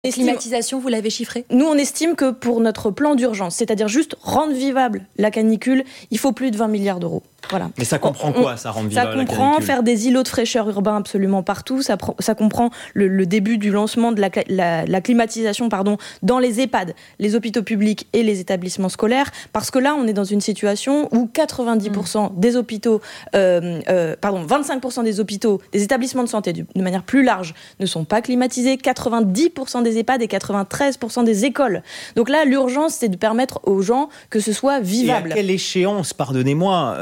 Climatisation, vous l'avez chiffré ? Nous, on estime que pour notre plan d'urgence, c'est-à-dire juste rendre vivable la canicule, il faut plus de 20 milliards d'euros. Voilà. Mais ça comprend quoi, ça rendre vivable la canicule ? Ça comprend faire des îlots de fraîcheur urbains absolument partout. Ça comprend le début du lancement de la climatisation dans les EHPAD, les hôpitaux publics et les établissements scolaires. Parce que là, on est dans une situation où 90% des hôpitaux, 25% des hôpitaux, des établissements de santé de manière plus large, ne sont pas climatisés. 90% des EHPAD et 93% des écoles. Donc là, l'urgence, c'est de permettre aux gens que ce soit vivable. Et à quelle échéance, pardonnez-moi,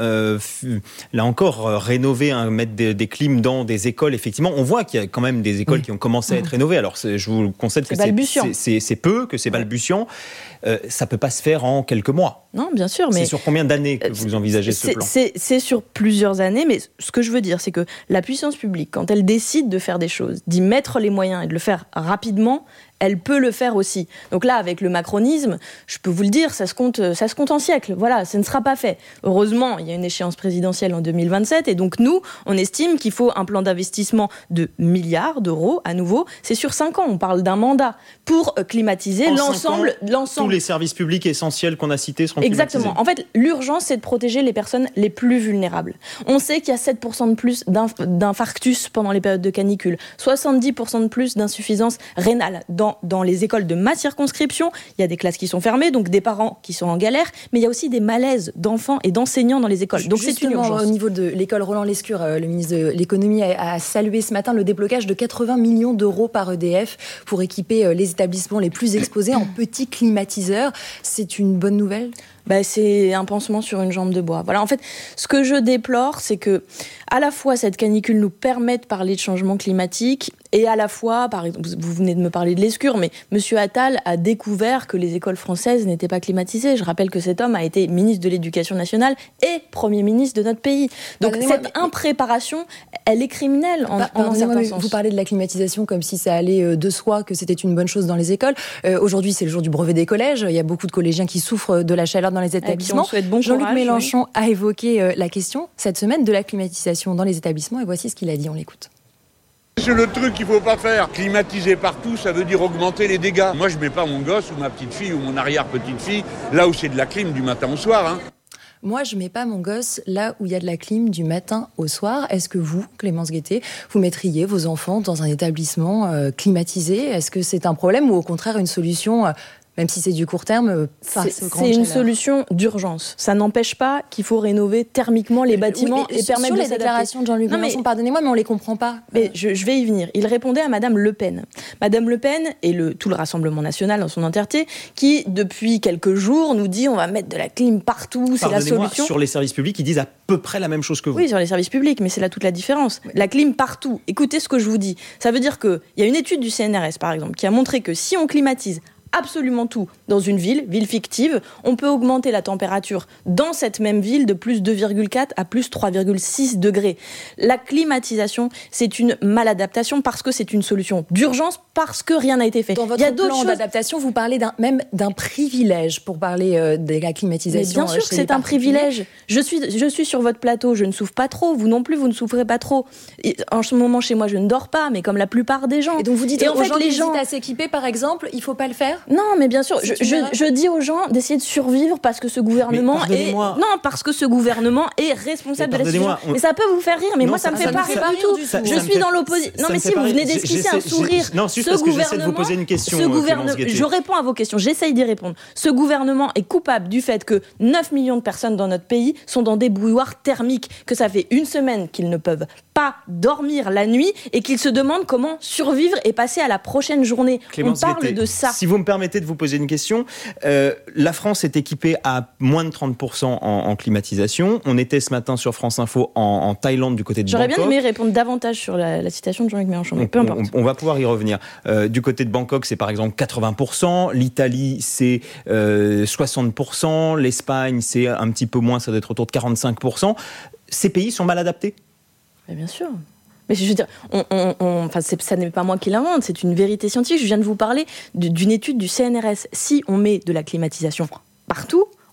là encore, rénover, mettre des clims dans des écoles, effectivement, on voit qu'il y a quand même des écoles qui ont commencé à être rénovées. Alors, je vous concède que c'est peu, que c'est balbutiant. Ça ne peut pas se faire en quelques mois. Non, bien sûr. Mais c'est sur combien d'années que vous envisagez ce plan ? C'est sur plusieurs années, mais ce que je veux dire, c'est que la puissance publique, quand elle décide de faire des choses, d'y mettre les moyens et de le faire rapidement, elle peut le faire aussi. Donc là, avec le macronisme, je peux vous le dire, ça se compte en siècles. Voilà, ça ne sera pas fait. Heureusement, il y a une échéance présidentielle en 2027, et donc nous, on estime qu'il faut un plan d'investissement de milliards d'euros, à nouveau. C'est sur 5 ans, on parle d'un mandat, pour climatiser l'ensemble. Tous les services publics essentiels qu'on a cités seront climatisés. Exactement. En fait, l'urgence, c'est de protéger les personnes les plus vulnérables. On sait qu'il y a 7% de plus d'infarctus pendant les périodes de canicule, 70% de plus d'insuffisance rénale. Dans les écoles de ma circonscription, il y a des classes qui sont fermées, donc des parents qui sont en galère, mais il y a aussi des malaises d'enfants et d'enseignants dans les écoles. Donc c'est une urgence. Au niveau de l'école Roland Lescure, le ministre de l'économie a salué ce matin le déblocage de 80 millions d'euros par EDF pour équiper les établissements les plus exposés en petits climatiseurs. C'est une bonne nouvelle ? C'est un pansement sur une jambe de bois. Voilà, en fait, ce que je déplore, c'est que à la fois cette canicule nous permet de parler de changement climatique, et à la fois, par exemple, vous venez de me parler de Lescure, mais M. Attal a découvert que les écoles françaises n'étaient pas climatisées. Je rappelle que cet homme a été ministre de l'Éducation nationale et Premier ministre de notre pays. Donc cette impréparation, elle est criminelle en un certain sens. Vous parlez de la climatisation comme si ça allait de soi, que c'était une bonne chose dans les écoles. Aujourd'hui, c'est le jour du brevet des collèges. Il y a beaucoup de collégiens qui souffrent de la chaleur dans les établissements. Jean-Luc Mélenchon a évoqué la question cette semaine de la climatisation dans les établissements, et voici ce qu'il a dit, on l'écoute. C'est le truc qu'il ne faut pas faire. Climatiser partout, ça veut dire augmenter les dégâts. Moi, je ne mets pas mon gosse ou ma petite fille ou mon arrière-petite-fille là où c'est de la clim du matin au soir. Moi, je ne mets pas mon gosse là où il y a de la clim du matin au soir. Est-ce que vous, Clémence Guettet, vous mettriez vos enfants dans un établissement climatisé ? Est-ce que c'est un problème ou au contraire une solution même si c'est du court terme, c'est une solution d'urgence. Ça n'empêche pas qu'il faut rénover thermiquement les bâtiments et permettre de s'adapter. Sur les déclarations de Jean-Luc Mélenchon, pardonnez-moi, mais on ne les comprend pas. Mais je vais y venir. Il répondait à Madame Le Pen. Madame Le Pen et tout le Rassemblement national dans son entièreté, qui, depuis quelques jours, nous dit on va mettre de la clim partout, c'est la solution. Sur les services publics, ils disent à peu près la même chose que vous. Oui, sur les services publics, mais c'est là toute la différence. La clim partout. Écoutez ce que je vous dis. Ça veut dire qu'il y a une étude du CNRS, par exemple, qui a montré que si on climatise absolument tout dans une ville fictive, on peut augmenter la température dans cette même ville de plus 2,4 à plus 3,6 degrés. La climatisation, c'est une maladaptation parce que c'est une solution d'urgence, parce que rien n'a été fait. Dans votre plan d'adaptation, vous parlez même d'un privilège pour parler de la climatisation. Mais bien sûr que c'est un privilège. Je suis sur votre plateau, je ne souffre pas trop. Vous non plus, vous ne souffrez pas trop. En ce moment, chez moi, je ne dors pas, mais comme la plupart des gens. Et donc vous dites aux gens qui hésitent à s'équiper, par exemple, il ne faut pas le faire ? Non, mais bien sûr, je dis aux gens d'essayer de survivre parce que ce gouvernement parce que ce gouvernement est responsable de la situation. Mais ça peut vous faire rire, mais moi ça me fait pas rire du tout. Je suis dans l'opposition. Non, mais si vous venez d'esquisser un sourire. Non, juste parce que j'essaie de vous poser une question. Je réponds à vos questions, j'essaye d'y répondre. Ce gouvernement est coupable du fait que 9 millions de personnes dans notre pays sont dans des bouilloires thermiques, que ça fait une semaine qu'ils ne peuvent pas dormir la nuit et qu'ils se demandent comment survivre et passer à la prochaine journée. On parle de ça. Si vous me permettez de vous poser une question, la France est équipée à moins de 30% en climatisation. On était ce matin sur France Info en Thaïlande du côté de Bangkok. J'aurais bien aimé répondre davantage sur la citation de Jean-Luc Mélenchon, mais peu importe. On va pouvoir y revenir. Du côté de Bangkok, c'est par exemple 80%. L'Italie, c'est 60%. L'Espagne, c'est un petit peu moins, ça doit être autour de 45%. Ces pays sont mal adaptés ? Mais bien sûr. Mais je veux dire, ça n'est pas moi qui l'invente, c'est une vérité scientifique. Je viens de vous parler d'une étude du CNRS. Si on met de la climatisation partout,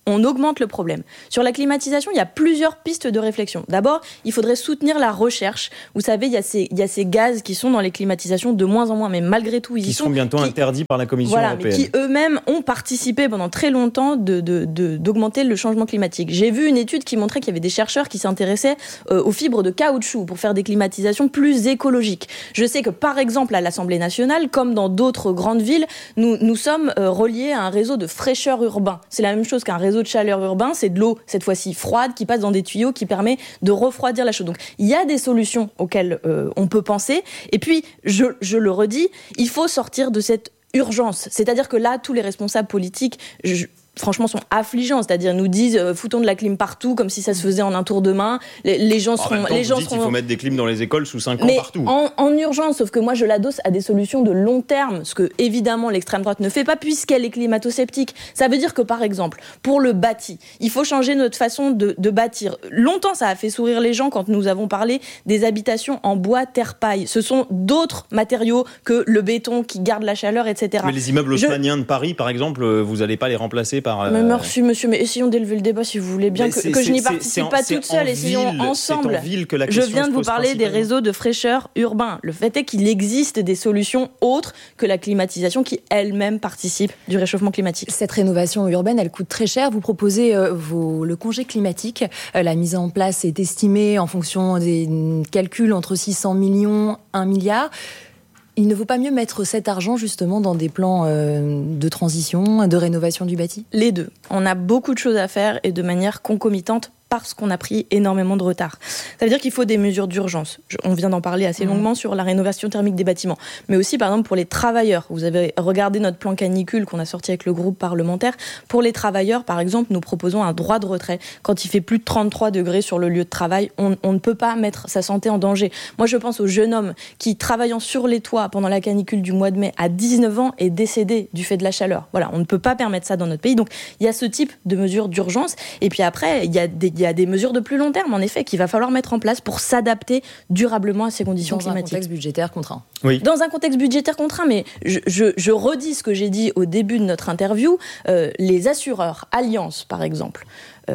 on augmente le problème. Sur la climatisation, il y a plusieurs pistes de réflexion. D'abord, il faudrait soutenir la recherche. Vous savez, il y a ces gaz qui sont dans les climatisations de moins en moins, mais malgré tout, ils y sont. Qui sont bientôt interdits par la Commission européenne. Mais qui eux-mêmes ont participé pendant très longtemps d'augmenter le changement climatique. J'ai vu une étude qui montrait qu'il y avait des chercheurs qui s'intéressaient aux fibres de caoutchouc pour faire des climatisations plus écologiques. Je sais que, par exemple, à l'Assemblée nationale, comme dans d'autres grandes villes, nous sommes reliés à un réseau de fraîcheur urbain. C'est la même chose qu'un réseau de chaleur urbain, c'est de l'eau, cette fois-ci froide, qui passe dans des tuyaux, qui permet de refroidir la chose. Donc, il y a des solutions auxquelles on peut penser. Et puis, je le redis, il faut sortir de cette urgence. C'est-à-dire que là, tous les responsables politiques, franchement, sont affligeants. C'est-à-dire, nous disent foutons de la clim partout, comme si ça se faisait en un tour de main. Les gens seront. Il faut mettre des clims dans les écoles sous 5 ans partout. En urgence, sauf que moi, je l'adosse à des solutions de long terme, ce que, évidemment, l'extrême droite ne fait pas, puisqu'elle est climato-sceptique. Ça veut dire que, par exemple, pour le bâti, il faut changer notre façon de bâtir. Longtemps, ça a fait sourire les gens quand nous avons parlé des habitations en bois, terre, paille. Ce sont d'autres matériaux que le béton qui garde la chaleur, etc. Mais les immeubles haussmanniens de Paris, par exemple, vous n'allez pas les remplacer par... Merci monsieur, mais essayons d'élever le débat si vous voulez bien, que je n'y participe pas toute seule, essayons ensemble. Je viens de vous parler des réseaux de fraîcheur urbains. Le fait est qu'il existe des solutions autres que la climatisation qui elle-même participe du réchauffement climatique. Cette rénovation urbaine, elle coûte très cher. Vous proposez le congé climatique. La mise en place est estimée en fonction des calculs entre 600 millions, 1 milliard. Il ne vaut pas mieux mettre cet argent justement dans des plans de transition, de rénovation du bâti ? Les deux. On a beaucoup de choses à faire et de manière concomitante parce qu'on a pris énormément de retard. Ça veut dire qu'il faut des mesures d'urgence. On vient d'en parler assez longuement sur la rénovation thermique des bâtiments. Mais aussi, par exemple, pour les travailleurs. Vous avez regardé notre plan canicule qu'on a sorti avec le groupe parlementaire. Pour les travailleurs, par exemple, nous proposons un droit de retrait. Quand il fait plus de 33 degrés sur le lieu de travail, on ne peut pas mettre sa santé en danger. Moi, je pense au jeune homme qui, travaillant sur les toits pendant la canicule du mois de mai, à 19 ans, est décédé du fait de la chaleur. Voilà, on ne peut pas permettre ça dans notre pays. Donc, il y a ce type de mesures d'urgence. Et puis après, il y a des mesures de plus long terme, en effet, qu'il va falloir mettre en place pour s'adapter durablement à ces conditions climatiques. Dans un contexte budgétaire contraint. Oui. Dans un contexte budgétaire contraint, mais je redis ce que j'ai dit au début de notre interview. Les assureurs, Allianz par exemple,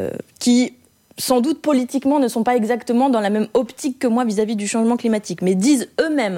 qui sans doute politiquement ne sont pas exactement dans la même optique que moi vis-à-vis du changement climatique, mais disent eux-mêmes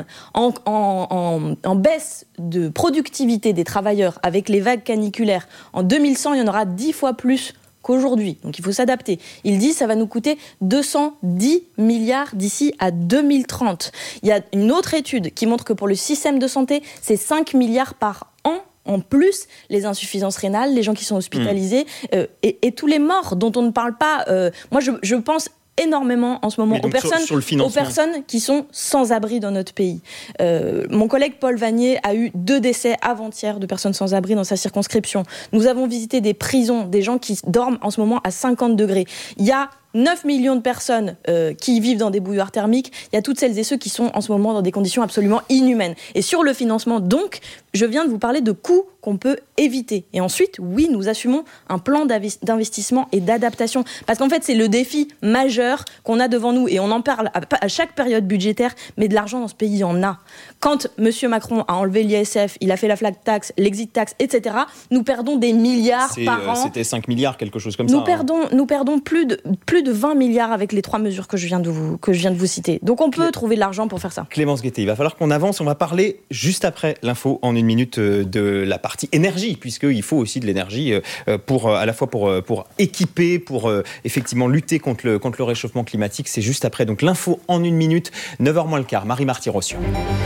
en baisse de productivité des travailleurs avec les vagues caniculaires, en 2100, il y en aura 10 fois plus qu'aujourd'hui. Donc il faut s'adapter. Il dit que ça va nous coûter 210 milliards d'ici à 2030. Il y a une autre étude qui montre que pour le système de santé, c'est 5 milliards par an. En plus, les insuffisances rénales, les gens qui sont hospitalisés et tous les morts dont on ne parle pas. Moi, je pense énormément en ce moment aux personnes qui sont sans abri dans notre pays. Mon collègue Paul Vanier a eu 2 décès avant-hier de personnes sans abri dans sa circonscription. Nous avons visité des prisons, des gens qui dorment en ce moment à 50 degrés. Il y a 9 millions de personnes qui vivent dans des bouilloires thermiques. Il y a toutes celles et ceux qui sont en ce moment dans des conditions absolument inhumaines. Et sur le financement, donc, je viens de vous parler de coûts qu'on peut éviter. Et ensuite, oui, nous assumons un plan d'investissement et d'adaptation. Parce qu'en fait, c'est le défi majeur qu'on a devant nous. Et on en parle à chaque période budgétaire, mais de l'argent dans ce pays, il y en a. Quand M. Macron a enlevé l'ISF, il a fait la flat tax, l'exit tax, etc., nous perdons des milliards par an. C'était 5 milliards, quelque chose comme ça. Nous perdons plus de 20 milliards avec les 3 mesures que je viens de vous citer. Donc on peut trouver de l'argent pour faire ça. Clémence Guettet, il va falloir qu'on avance. On va parler juste après l'info en 1 minute de la partie énergie, puisqu'il faut aussi de l'énergie à la fois pour équiper, pour effectivement lutter contre le réchauffement climatique. C'est juste après. Donc l'info en 1 minute, 9h moins le quart. Marie-Marty Rossian.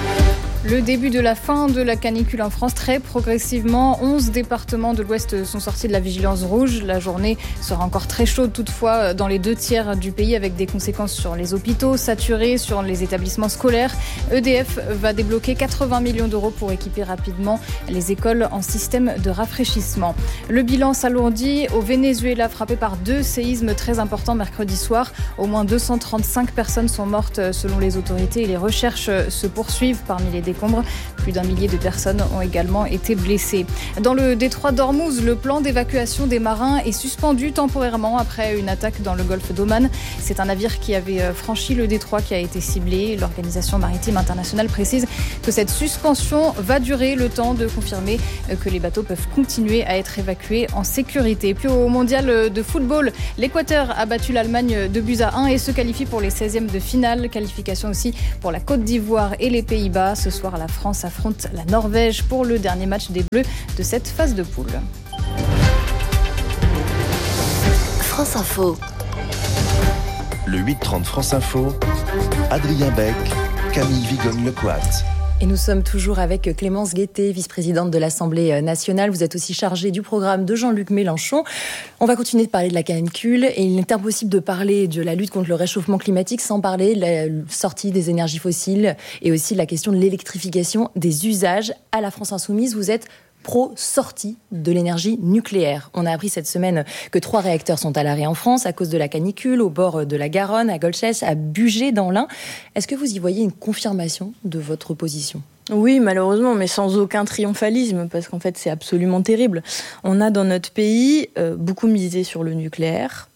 Le début de la fin de la canicule en France, très progressivement. 11 départements de l'Ouest sont sortis de la vigilance rouge. La journée sera encore très chaude toutefois dans les 2 tiers du pays, avec des conséquences sur les hôpitaux saturés, sur les établissements scolaires. EDF va débloquer 80 millions d'euros pour équiper rapidement les écoles en système de rafraîchissement. Le bilan s'alourdit au Venezuela, frappé par 2 séismes très importants mercredi soir. Au moins 235 personnes sont mortes selon les autorités et les recherches se poursuivent parmi les décombres. Plus d'1 millier de personnes ont également été blessées. Dans le détroit d'Ormuz, le plan d'évacuation des marins est suspendu temporairement après une attaque dans le golfe d'Oman. C'est un navire qui avait franchi le détroit qui a été ciblé. L'Organisation maritime internationale précise que cette suspension va durer le temps de confirmer que les bateaux peuvent continuer à être évacués en sécurité. Puis au mondial de football, l'Équateur a battu l'Allemagne 2-1 et se qualifie pour les 16e de finale. Qualification aussi pour la Côte d'Ivoire et les Pays-Bas. Ce soir, la France affronte la Norvège pour le dernier match des Bleus de cette phase de poule. France Info. Le 8h30 France Info, Adrien Beck, Camille Vigogne-Lecoat. Et nous sommes toujours avec Clémence Guettet, vice-présidente de l'Assemblée nationale. Vous êtes aussi chargée du programme de Jean-Luc Mélenchon. On va continuer de parler de la canicule et il est impossible de parler de la lutte contre le réchauffement climatique sans parler de la sortie des énergies fossiles et aussi de la question de l'électrification des usages. À la France Insoumise, vous êtes pro-sortie de l'énergie nucléaire. On a appris cette semaine que 3 réacteurs sont à l'arrêt en France à cause de la canicule, au bord de la Garonne, à Golchès, à Bugey, dans l'Ain. Est-ce que vous y voyez une confirmation de votre position ? Oui, malheureusement, mais sans aucun triomphalisme, parce qu'en fait, c'est absolument terrible. On a dans notre pays beaucoup misé sur le nucléaire.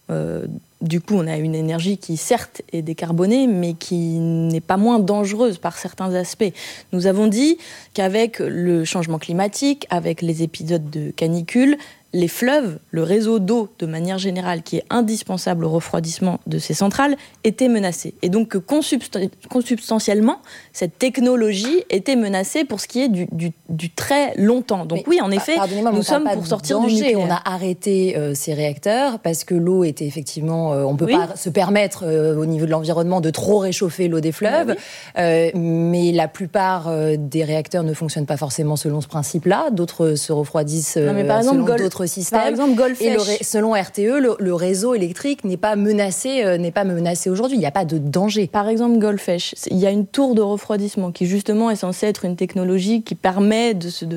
Du coup, on a une énergie qui, certes, est décarbonée, mais qui n'est pas moins dangereuse par certains aspects. Nous avons dit qu'avec le changement climatique, avec les épisodes de canicule, les fleuves, le réseau d'eau de manière générale, qui est indispensable au refroidissement de ces centrales, étaient menacés. Et donc que consubstantiellement, cette technologie était menacée pour ce qui est du très longtemps. Donc oui, en effet, nous sommes pour sortir du nucléaire. On a arrêté ces réacteurs parce que l'eau était effectivement... on ne peut pas se permettre au niveau de l'environnement de trop réchauffer l'eau des fleuves. Mais la plupart des réacteurs ne fonctionnent pas forcément selon ce principe-là. D'autres se refroidissent selon d'autres système. Par exemple, Golfech. Et selon RTE, le réseau électrique n'est pas menacé aujourd'hui. Il n'y a pas de danger. Par exemple, Golfech, il y a une tour de refroidissement qui justement est censée être une technologie qui permet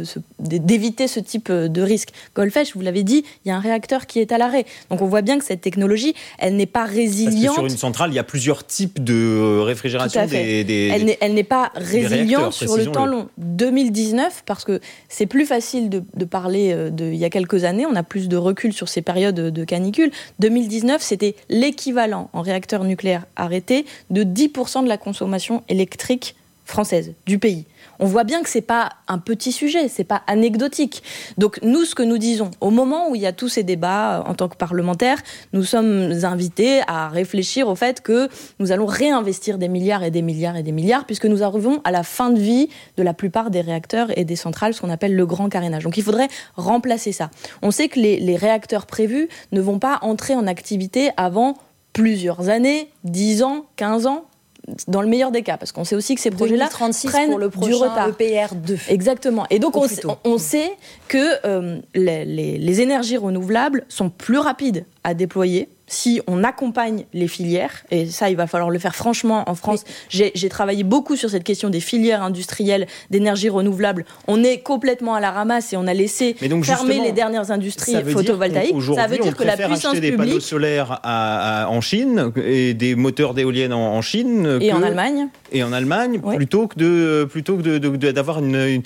d'éviter ce type de risque. Golfech, vous l'avez dit, il y a un réacteur qui est à l'arrêt. Donc on voit bien que cette technologie, elle n'est pas résiliente. Parce que sur une centrale, il y a plusieurs types de réfrigération elle n'est pas résiliente sur le temps long. 2019, parce que c'est plus facile de parler il y a quelques années, on a plus de recul sur ces périodes de canicule. 2019, c'était l'équivalent en réacteur nucléaire arrêté de 10% de la consommation électrique française du pays. On voit bien que c'est pas un petit sujet, c'est pas anecdotique. Donc nous, ce que nous disons, au moment où il y a tous ces débats en tant que parlementaires, nous sommes invités à réfléchir au fait que nous allons réinvestir des milliards et des milliards et des milliards, puisque nous arrivons à la fin de vie de la plupart des réacteurs et des centrales, ce qu'on appelle le grand carénage. Donc il faudrait remplacer ça. On sait que les réacteurs prévus ne vont pas entrer en activité avant plusieurs années, 10 ans, 15 ans, dans le meilleur des cas, parce qu'on sait aussi que ces projets-là prennent pour le du retard. EPR2. Exactement. Et donc on sait que les énergies renouvelables sont plus rapides à déployer si on accompagne les filières, et ça, il va falloir le faire franchement en France. Oui. J'ai travaillé beaucoup sur cette question des filières industrielles d'énergie renouvelable. On est complètement à la ramasse et on a laissé fermer les dernières industries photovoltaïques. Ça veut dire que la puissance publique... acheter des panneaux solaires en Chine et des moteurs d'éoliennes en Chine... Et en Allemagne. Et en Allemagne, oui. plutôt que d'avoir une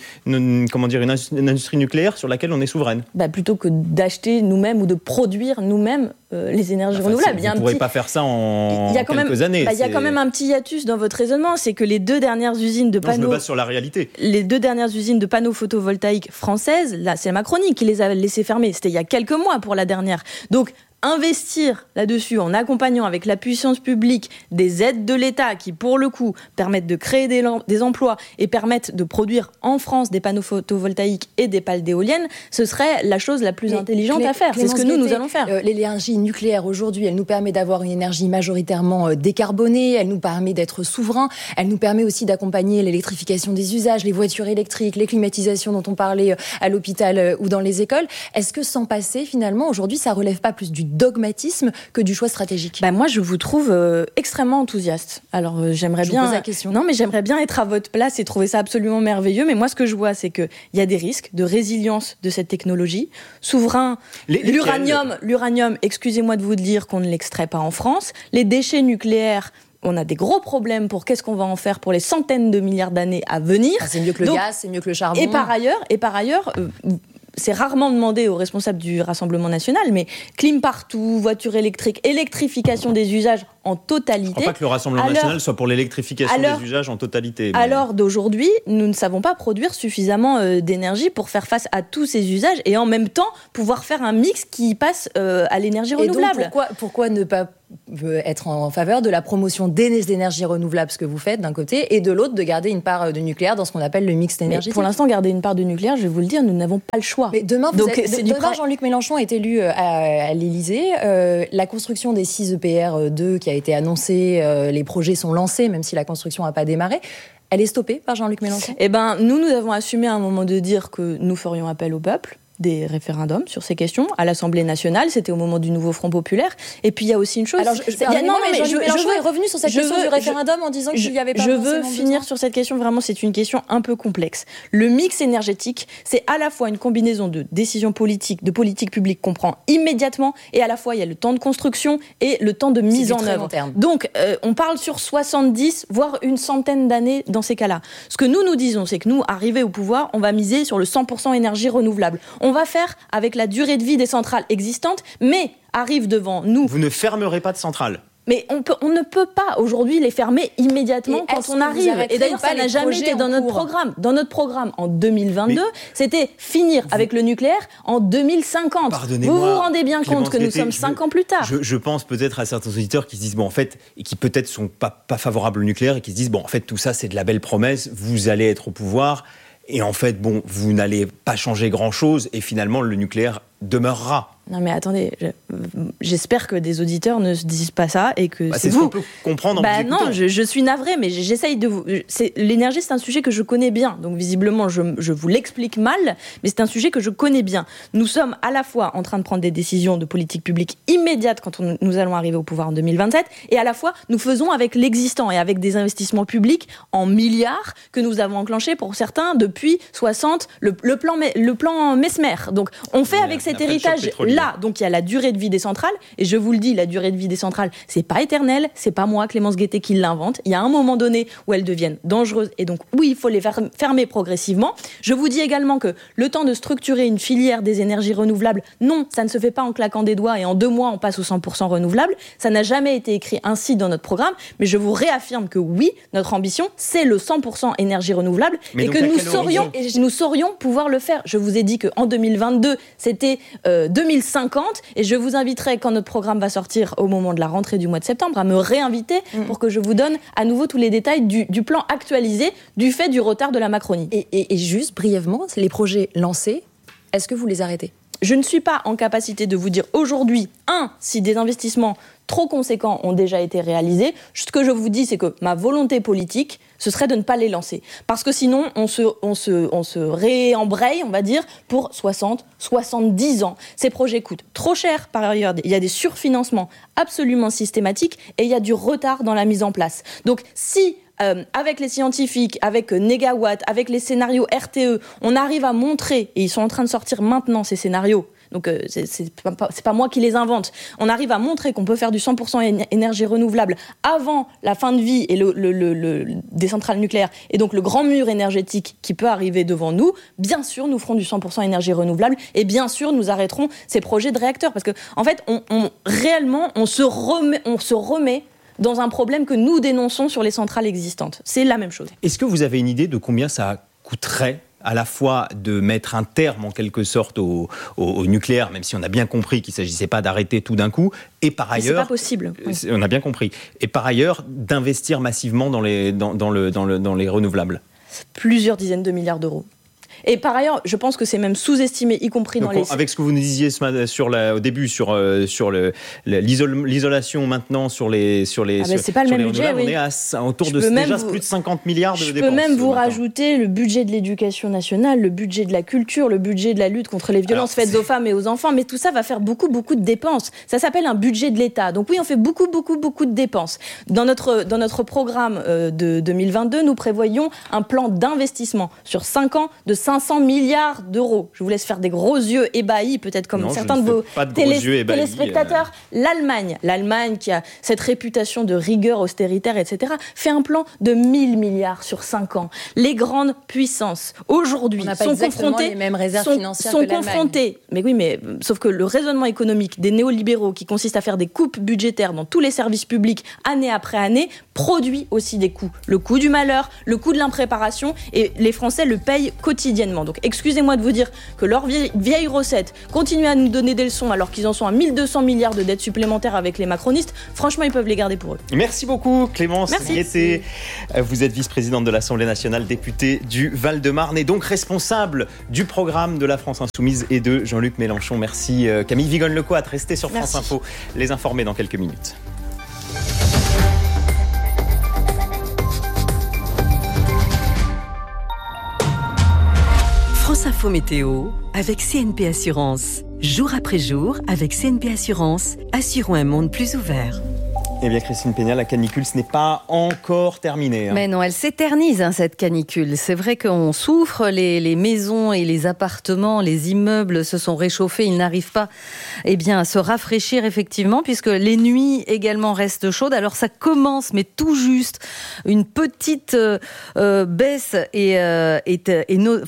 industrie nucléaire sur laquelle on est souveraine. Plutôt que d'acheter nous-mêmes ou de produire nous-mêmes les énergies renouvelables. Vous ne pourrez pas faire ça en quelques années. Il y a quand même un petit hiatus dans votre raisonnement, c'est que les 2 dernières usines de panneaux... je me base sur la réalité. Les 2 dernières usines de panneaux photovoltaïques françaises, là, c'est Macronie qui les a laissées fermer. C'était il y a quelques mois pour la dernière. Donc, investir là-dessus en accompagnant avec la puissance publique des aides de l'État qui, pour le coup, permettent de créer des emplois et permettent de produire en France des panneaux photovoltaïques et des pales d'éoliennes, ce serait la chose la plus intelligente à faire. C'est ce que nous allons faire. L'énergie nucléaire, aujourd'hui, elle nous permet d'avoir une énergie majoritairement décarbonée, elle nous permet d'être souverain, elle nous permet aussi d'accompagner l'électrification des usages, les voitures électriques, les climatisations dont on parlait à l'hôpital ou dans les écoles. Est-ce que sans passer, finalement, aujourd'hui, ça relève pas plus du dogmatisme que du choix stratégique? Moi, je vous trouve extrêmement enthousiaste. Alors, j'aimerais bien... Je vous pose la question. Non, mais j'aimerais bien être à votre place et trouver ça absolument merveilleux. Mais moi, ce que je vois, c'est qu'il y a des risques de résilience de cette technologie. Souverain, l'uranium, excusez-moi de vous dire qu'on ne l'extrait pas en France. Les déchets nucléaires, on a des gros problèmes pour qu'est-ce qu'on va en faire pour les centaines de milliards d'années à venir. C'est mieux que le gaz, c'est mieux que le charbon. Et par ailleurs, c'est rarement demandé aux responsables du Rassemblement national, mais clim partout, voitures électriques, électrification des usages en totalité. Je ne crois pas que le Rassemblement national soit pour l'électrification des usages en totalité. À l'heure d'aujourd'hui, nous ne savons pas produire suffisamment d'énergie pour faire face à tous ces usages et en même temps pouvoir faire un mix qui passe à l'énergie renouvelable. Et donc pourquoi ne pas être en faveur de la promotion des énergies renouvelables, ce que vous faites d'un côté, et de l'autre de garder une part de nucléaire dans ce qu'on appelle le mix énergétique? Pour l'instant, garder une part de nucléaire, je vais vous le dire, nous n'avons pas le choix. Mais demain, Jean-Luc Mélenchon est élu à l'Élysée. La construction des 6 EPR2 qui a été annoncée, les projets sont lancés, même si la construction n'a pas démarré. Elle est stoppée par Jean-Luc Mélenchon? Nous avons assumé à un moment de dire que nous ferions appel au peuple. Des référendums sur ces questions à l'Assemblée nationale, c'était au moment du nouveau Front populaire. Et puis il y a aussi une chose. Alors, Jean-Luc Mélenchon est revenu sur cette question du référendum en disant qu'il n'y avait pas. Je veux finir sur cette question. Vraiment, c'est une question un peu complexe. Le mix énergétique, c'est à la fois une combinaison de décisions politiques, de politiques publiques qu'on prend immédiatement, et à la fois il y a le temps de construction et le temps de mise en œuvre. Donc, on parle sur 70, voire une centaine d'années dans ces cas-là. Ce que nous disons, c'est que nous, arrivés au pouvoir, on va miser sur le 100% énergie renouvelable. On va faire avec la durée de vie des centrales existantes, mais arrive devant nous... Vous ne fermerez pas de centrales? Mais on ne peut pas aujourd'hui les fermer immédiatement quand on arrive. Et d'ailleurs, ça n'a jamais été dans notre programme. Dans notre programme en 2022, c'était finir avec le nucléaire en 2050. Vous vous rendez bien compte que nous sommes 5 ans plus tard. Je pense peut-être à certains auditeurs qui se disent, et qui peut-être sont pas favorables au nucléaire et qui se disent, tout ça c'est de la belle promesse, vous allez être au pouvoir. Et en fait, vous n'allez pas changer grand-chose et finalement, le nucléaire demeurera. Non mais attendez, j'espère que des auditeurs ne se disent pas ça et que c'est vous. Ce qu'on peut comprendre en vous écoutant. Non, je suis navrée, mais j'essaye de vous... L'énergie, c'est un sujet que je connais bien. Donc visiblement, je vous l'explique mal, mais c'est un sujet que je connais bien. Nous sommes à la fois en train de prendre des décisions de politique publique immédiates quand nous allons arriver au pouvoir en 2027, et à la fois, nous faisons avec l'existant et avec des investissements publics en milliards que nous avons enclenchés pour certains depuis 60, le plan Mesmer. Donc on fait avec cet héritage-là. Donc il y a la durée de vie des centrales, et je vous le dis, la durée de vie des centrales, c'est pas éternel, c'est pas moi, Clémence Guettet, qui l'invente. Il y a un moment donné où elles deviennent dangereuses, et donc oui, il faut les fermer progressivement. Je vous dis également que le temps de structurer une filière des énergies renouvelables, non, ça ne se fait pas en claquant des doigts et en 2 mois on passe au 100% renouvelable. Ça n'a jamais été écrit ainsi dans notre programme, mais je vous réaffirme que oui, notre ambition, c'est le 100% énergie renouvelable, et que nous saurions pouvoir le faire. Je vous ai dit qu'en 2022, c'était 2050, et je vous inviterai, quand notre programme va sortir au moment de la rentrée du mois de septembre, à me réinviter pour que je vous donne à nouveau tous les détails du plan actualisé du fait du retard de la Macronie. Et juste brièvement, les projets lancés, est-ce que vous les arrêtez? Je ne suis pas en capacité de vous dire aujourd'hui, si des investissements trop conséquents ont déjà été réalisés. Ce que je vous dis, c'est que ma volonté politique, ce serait de ne pas les lancer. Parce que sinon, on se réembraye, on va dire, pour 60, 70 ans. Ces projets coûtent trop cher, par ailleurs. Il y a des surfinancements absolument systématiques, et il y a du retard dans la mise en place. Donc, si... avec les scientifiques, avec Negawatt, avec les scénarios RTE, on arrive à montrer, et ils sont en train de sortir maintenant ces scénarios, donc c'est pas moi qui les invente, on arrive à montrer qu'on peut faire du 100% énergie renouvelable avant la fin de vie et des centrales nucléaires, et donc le grand mur énergétique qui peut arriver devant nous, bien sûr nous ferons du 100% énergie renouvelable, et bien sûr nous arrêterons ces projets de réacteurs, parce que en fait réellement on se remet dans un problème que nous dénonçons sur les centrales existantes. C'est la même chose. Est-ce que vous avez une idée de combien ça coûterait à la fois de mettre un terme en quelque sorte au nucléaire, même si on a bien compris qu'il ne s'agissait pas d'arrêter tout d'un coup, et par ailleurs... C'est pas possible. On a bien compris. Et par ailleurs, d'investir massivement dans les renouvelables. Plusieurs dizaines de milliards d'euros. Et par ailleurs, je pense que c'est même sous-estimé, y compris donc, dans les... Avec ce que vous nous disiez au début sur l'isolation maintenant sur les c'est pas le même budget, oui. On est autour de déjà plus de 50 milliards de dépenses. Je peux même vous rajouter le budget de l'éducation nationale, le budget de la culture, le budget de la lutte contre les violences faites aux femmes et aux enfants, mais tout ça va faire beaucoup de dépenses. Ça s'appelle un budget de l'État. Donc oui, on fait beaucoup de dépenses. Dans notre programme de 2022, nous prévoyons un plan d'investissement sur 5 ans de 5 500 milliards d'euros. Je vous laisse faire des gros yeux ébahis, peut-être comme certains de vos téléspectateurs. L'Allemagne qui a cette réputation de rigueur austéritaire, etc., fait un plan de 1000 milliards sur 5 ans. Les grandes puissances, aujourd'hui, sont confrontées... les mêmes réserves financières que l'Allemagne. Mais oui, mais sauf que le raisonnement économique des néolibéraux qui consiste à faire des coupes budgétaires dans tous les services publics, année après année, produit aussi des coûts. Le coût du malheur, le coût de l'impréparation, et les Français le payent quotidiennement. Donc excusez-moi de vous dire que leurs vieilles recettes continuent à nous donner des leçons alors qu'ils en sont à 1200 milliards de dettes supplémentaires avec les macronistes. Franchement, ils peuvent les garder pour eux. Merci beaucoup Clémence Guettet. Vous êtes vice-présidente de l'Assemblée nationale, députée du Val-de-Marne et donc responsable du programme de la France Insoumise et de Jean-Luc Mélenchon. Merci Camille Vigonne-Lecoat. Restez sur France Info, les informer dans quelques minutes. France Info Météo avec CNP Assurance. Jour après jour, avec CNP Assurance, assurons un monde plus ouvert. Eh bien, Christine Pénial, la canicule, ce n'est pas encore terminé. Mais non, elle s'éternise, cette canicule. C'est vrai qu'on souffre, les maisons et les appartements, les immeubles se sont réchauffés, ils n'arrivent pas à se rafraîchir, effectivement, puisque les nuits également restent chaudes. Alors, ça commence, mais tout juste, une petite baisse est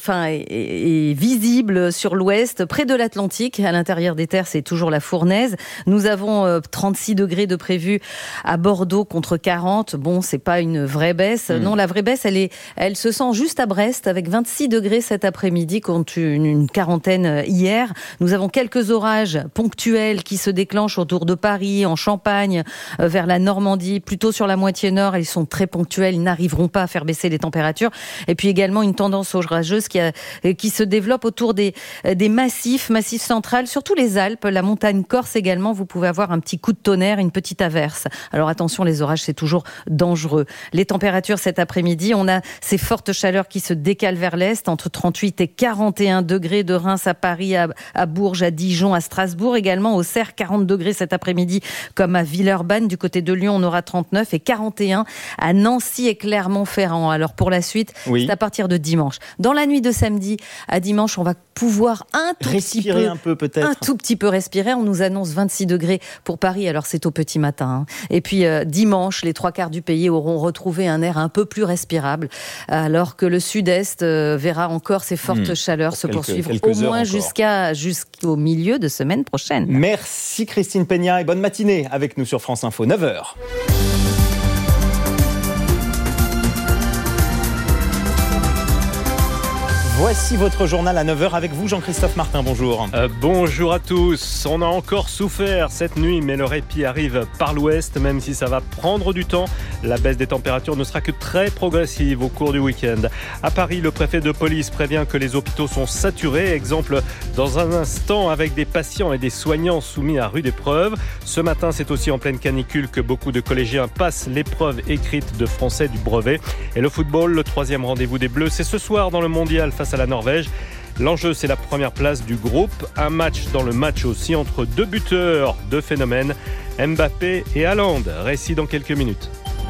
visible sur l'ouest, près de l'Atlantique. À l'intérieur des terres, c'est toujours la fournaise. Nous avons 36 degrés de prévu à Bordeaux contre 40. Bon, c'est pas une vraie baisse. Non, la vraie baisse, elle se sent juste à Brest avec 26 degrés cet après-midi contre une quarantaine hier. Nous avons quelques orages ponctuels qui se déclenchent autour de Paris, en Champagne, vers la Normandie, plutôt sur la moitié nord. Ils sont très ponctuels, ils n'arriveront pas à faire baisser les températures. Et puis également une tendance orageuse qui se développe autour des massifs centrales, surtout les Alpes, la montagne corse également. Vous pouvez avoir un petit coup de tonnerre, une petite averse. Alors attention, les orages, c'est toujours dangereux. Les températures cet après-midi, on a ces fortes chaleurs qui se décalent vers l'est, entre 38 et 41 degrés de Reims à Paris, à Bourges, à Dijon, à Strasbourg. Également au Cerf, 40 degrés cet après-midi, comme à Villeurbanne. Du côté de Lyon, on aura 39 et 41 à Nancy et Clermont-Ferrand. Alors pour la suite, c'est à partir de dimanche. Dans la nuit de samedi à dimanche, on va pouvoir un tout petit peu respirer. On nous annonce 26 degrés pour Paris. Alors c'est au petit matin. Et puis dimanche, les 3/4 du pays auront retrouvé un air un peu plus respirable, alors que le sud-est verra encore ces fortes chaleurs se poursuivre au moins jusqu'au milieu de semaine prochaine. Merci Christine Peña et bonne matinée avec nous sur France Info, 9h. Voici votre journal à 9h avec vous, Jean-Christophe Martin. Bonjour. Bonjour à tous. On a encore souffert cette nuit, mais le répit arrive par l'ouest, même si ça va prendre du temps. La baisse des températures ne sera que très progressive au cours du week-end. À Paris, le préfet de police prévient que les hôpitaux sont saturés. Exemple dans un instant avec des patients et des soignants soumis à rude épreuve. Ce matin, c'est aussi en pleine canicule que beaucoup de collégiens passent l'épreuve écrite de français du brevet. Et le football, le 3e rendez-vous des Bleus, c'est ce soir dans le mondial face à la Norvège. L'enjeu, c'est la première place du groupe. Un match dans le match aussi entre deux buteurs, deux phénomènes, Mbappé et Haaland. Récit dans quelques minutes.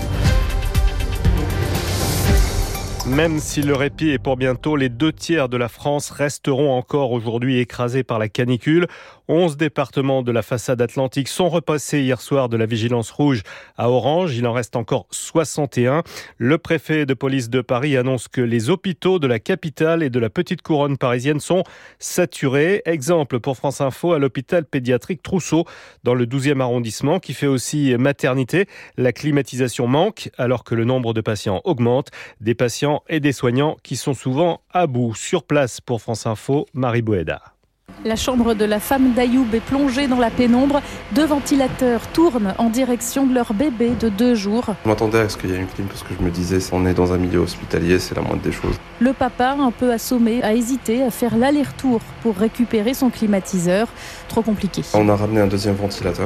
Même si le répit est pour bientôt, les 2/3 de la France resteront encore aujourd'hui écrasés par la canicule. 11 départements de la façade atlantique sont repassés hier soir de la vigilance rouge à orange. Il en reste encore 61. Le préfet de police de Paris annonce que les hôpitaux de la capitale et de la petite couronne parisienne sont saturés. Exemple pour France Info à l'hôpital pédiatrique Trousseau dans le 12e arrondissement qui fait aussi maternité. La climatisation manque alors que le nombre de patients augmente. Des patients et des soignants qui sont souvent à bout. Sur place pour France Info, Marie Boéda. La chambre de la femme d'Ayoub est plongée dans la pénombre. 2 ventilateurs tournent en direction de leur bébé de 2 jours. Je m'attendais à ce qu'il y ait une clim parce que je me disais, on est dans un milieu hospitalier, c'est la moindre des choses. Le papa, un peu assommé, a hésité à faire l'aller-retour pour récupérer son climatiseur. Trop compliqué. On a ramené un 2e ventilateur.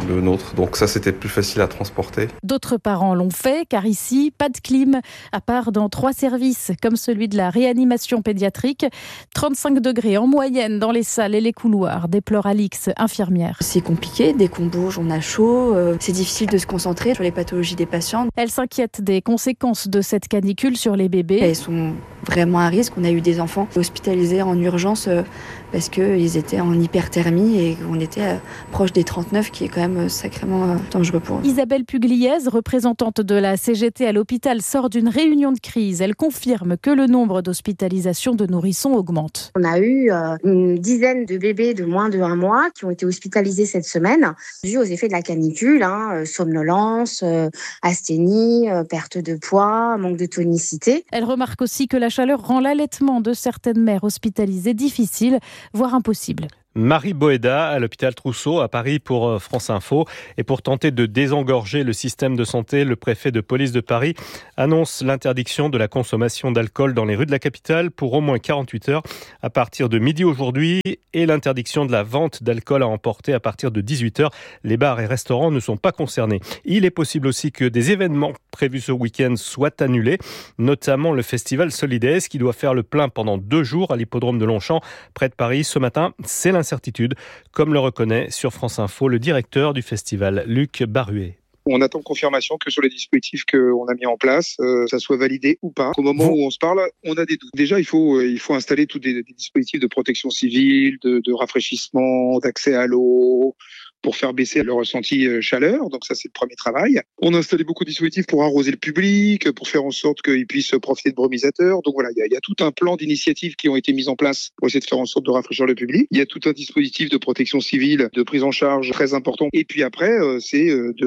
le nôtre. Donc ça, c'était plus facile à transporter. D'autres parents l'ont fait, car ici, pas de clim, à part dans 3 services, comme celui de la réanimation pédiatrique. 35 degrés en moyenne dans les salles et les couloirs, déplore Alix, infirmière. C'est compliqué, dès qu'on bouge, on a chaud, c'est difficile de se concentrer sur les pathologies des patients. Elle s'inquiète des conséquences de cette canicule sur les bébés. Elles sont vraiment à risque. On a eu des enfants hospitalisés en urgence parce qu'ils étaient en hyperthermie et on était proche des 39, qui est quand même sacrément dangereux pour eux. Isabelle Pugliese, représentante de la CGT à l'hôpital, sort d'une réunion de crise. Elle confirme que le nombre d'hospitalisations de nourrissons augmente. On a eu une dizaine de bébés de moins de 1 mois qui ont été hospitalisés cette semaine, dû aux effets de la canicule, somnolence, asthénie, perte de poids, manque de tonicité. Elle remarque aussi que la chaleur rend l'allaitement de certaines mères hospitalisées difficile, voire impossible. Marie Boéda à l'hôpital Trousseau à Paris pour France Info. Et pour tenter de désengorger le système de santé, le préfet de police de Paris annonce l'interdiction de la consommation d'alcool dans les rues de la capitale pour au moins 48 heures à partir de midi aujourd'hui et l'interdiction de la vente d'alcool à emporter à partir de 18 heures. Les bars et restaurants ne sont pas concernés. Il est possible aussi que des événements prévus ce week-end soient annulés, notamment le festival Solidaise qui doit faire le plein pendant 2 jours à l'hippodrome de Longchamp près de Paris. Ce matin, c'est l'incertitude, comme le reconnaît sur France Info le directeur du festival, Luc Barruet. On attend confirmation que sur les dispositifs qu'on a mis en place, ça soit validé ou pas. Au moment où on se parle, on a des doutes. Déjà, il faut installer tous des dispositifs de protection civile, de rafraîchissement, d'accès à l'eau, pour faire baisser le ressenti chaleur. Donc ça, c'est le premier travail. On a installé beaucoup de dispositifs pour arroser le public, pour faire en sorte qu'ils puissent profiter de brumisateurs. Donc voilà, il y a tout un plan d'initiatives qui ont été mises en place pour essayer de faire en sorte de rafraîchir le public. Il y a tout un dispositif de protection civile, de prise en charge très important. Et puis après, c'est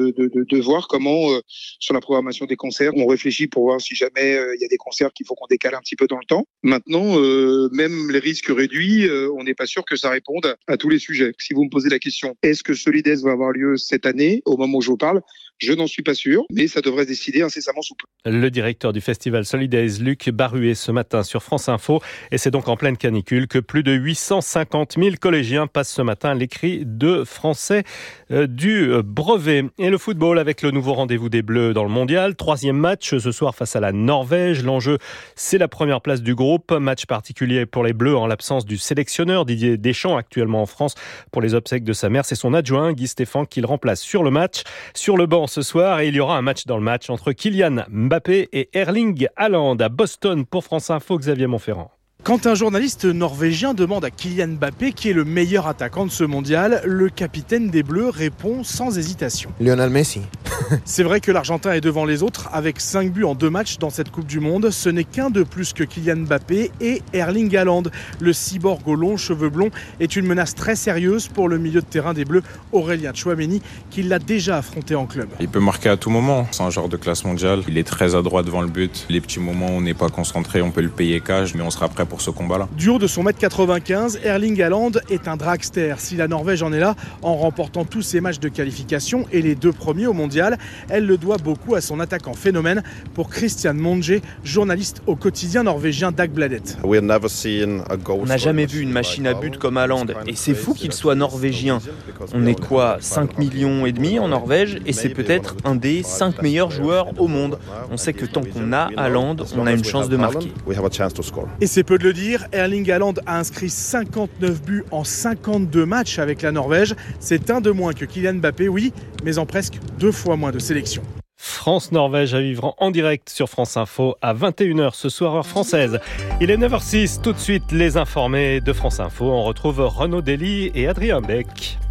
de voir comment, sur la programmation des concerts, on réfléchit pour voir si jamais il y a des concerts qu'il faut qu'on décale un petit peu dans le temps. Maintenant, même les risques réduits, on n'est pas sûr que ça réponde à tous les sujets. Si vous me posez la question, est-ce que Solidaise va avoir lieu cette année, au moment où je vous parle, je n'en suis pas sûr, mais ça devrait se décider incessamment sous peu. Le directeur du festival Solidaise, Luc Barruet, ce matin sur France Info. Et c'est donc en pleine canicule que plus de 850 000 collégiens passent ce matin l'écrit de français du brevet. Et le football avec le nouveau rendez-vous des Bleus dans le mondial. 3e match ce soir face à la Norvège. L'enjeu, c'est la première place du groupe. Match particulier pour les Bleus en l'absence du sélectionneur Didier Deschamps, actuellement en France pour les obsèques de sa mère. C'est son adjoint Guy Stéphane qui le remplace sur le match. Sur le banc ce soir, et il y aura un match dans le match entre Kylian Mbappé et Erling Haaland à Boston pour France Info, Xavier Montferrand. Quand un journaliste norvégien demande à Kylian Mbappé qui est le meilleur attaquant de ce mondial, le capitaine des Bleus répond sans hésitation. Lionel Messi. C'est vrai que l'Argentin est devant les autres avec 5 buts en 2 matchs dans cette Coupe du Monde. Ce n'est qu'un de plus que Kylian Mbappé et Erling Haaland. Le cyborg aux longs cheveux blonds est une menace très sérieuse pour le milieu de terrain des Bleus, Aurélien Tchouaméni, qui l'a déjà affronté en club. Il peut marquer à tout moment. C'est un joueur de classe mondiale. Il est très adroit devant le but. Les petits moments où on n'est pas concentré, on peut le payer cash, mais on sera prêt pour ce combat-là. Du haut de son 1m95, Erling Haaland est un dragster. Si la Norvège en est là, en remportant tous ses matchs de qualification et les 2 premiers au mondial, elle le doit beaucoup à son attaquant phénomène. Pour Christian Monge, journaliste au quotidien norvégien Dagbladet. On n'a jamais vu une machine à but comme Haaland et c'est fou qu'il soit norvégien. On est quoi, 5,5 millions en Norvège et c'est peut-être un des 5 meilleurs joueurs au monde. On sait que tant qu'on a Haaland, on a une chance de marquer. Et c'est peu de le dire, Erling Haaland a inscrit 59 buts en 52 matchs avec la Norvège. C'est un de moins que Kylian Mbappé, oui, mais en presque 2 fois moins de sélection. France-Norvège à vivre en direct sur France Info à 21h ce soir heure française. Il est 9h06, tout de suite les informés de France Info. On retrouve Renaud Dely et Adrien Beck.